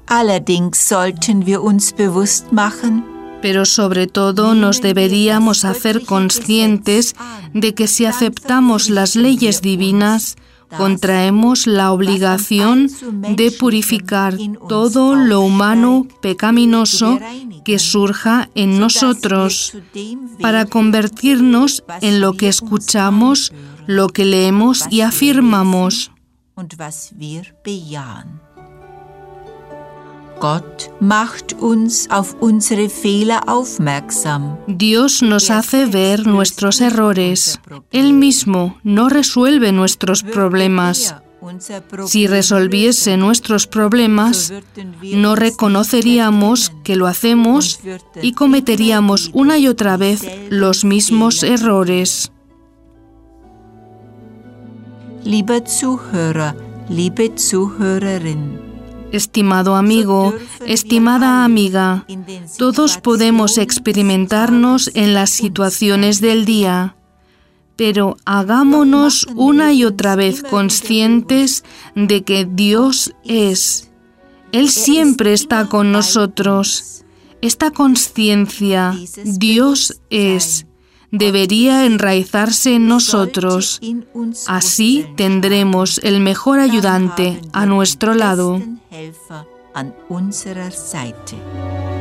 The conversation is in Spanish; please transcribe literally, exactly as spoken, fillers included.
Allerdings sollten wir uns bewusst machen, Pero sobre todo nos deberíamos hacer conscientes de que si aceptamos las leyes divinas, contraemos la obligación de purificar todo lo humano pecaminoso que surja en nosotros, para convertirnos en lo que escuchamos, lo que leemos y afirmamos. Gott macht uns auf unsere Fehler aufmerksam. Dios nos hace ver nuestros errores. Él mismo no resuelve nuestros problemas. Si resolviese nuestros problemas, no reconoceríamos que lo hacemos y cometeríamos una y otra vez los mismos errores. Lieber Zuhörer, liebe Zuhörerin. Estimado amigo, estimada amiga, todos podemos experimentarnos en las situaciones del día, pero hagámonos una y otra vez conscientes de que Dios es. Él siempre está con nosotros. Esta conciencia, Dios es, debería enraizarse en nosotros. Así tendremos el mejor ayudante a nuestro lado.